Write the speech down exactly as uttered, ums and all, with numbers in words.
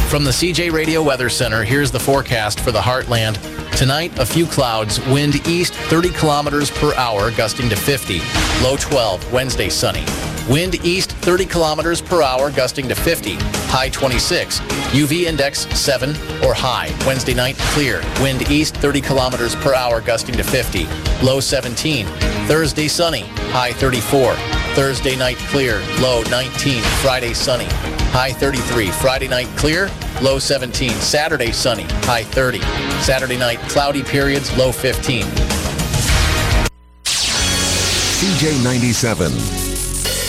From the C J Radio Weather Center, here's the forecast for the Heartland. Tonight, a few clouds, wind east thirty kilometers per hour, gusting to fifty. Low twelve, Wednesday sunny. Wind east thirty kilometers per hour, gusting to fifty. High twenty-six. U V index seven or high. Wednesday night, clear. Wind east thirty kilometers per hour, gusting to fifty. Low seventeen. Thursday sunny. High thirty-four. Thursday night, clear. Low nineteen. Friday sunny. High thirty-three. Friday night, clear. Low seventeen. Saturday sunny. High thirty. Saturday night, cloudy periods. Low fifteen. C J ninety-seven.